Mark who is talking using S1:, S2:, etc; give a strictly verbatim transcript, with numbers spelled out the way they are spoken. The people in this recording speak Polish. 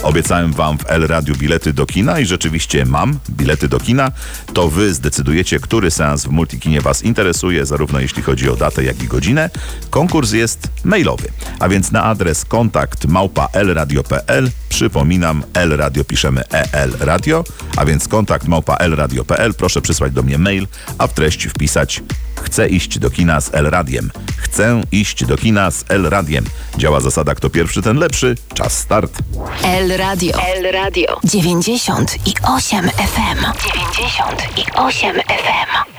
S1: Obiecałem wam w El Radiu bilety do kina i rzeczywiście mam bilety do kina. To wy zdecydujecie, który seans w Multikinie was interesuje, zarówno jeśli chodzi o datę, jak i godzinę. Konkurs jest mailowy, a więc na adres kontakt małpa elradio kropka p l. Przypominam, El Radio piszemy E L Radio, a więc kontakt małpa elradio kropka p l. Proszę przysłać do mnie mail, a w treści wpisać: chcę iść do kina z El Radiem. Chcę iść do kina z El Radiem. Działa zasada kto pierwszy, ten lepszy. Czas start.
S2: El Radio. El Radio. dziewięćdziesiąt i osiem F M. dziewięćdziesiąt i osiem F M.